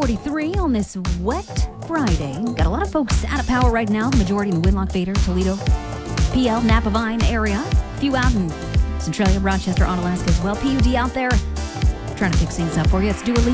6:43 on this wet Friday. Got a lot of folks out of power right now. The majority in the Winlock, Vader, Toledo, PL, Napa Vine area. A few out in Centralia, Rochester, Onalaska as well. PUD out there trying to fix things up for you. It's Dua Lipa.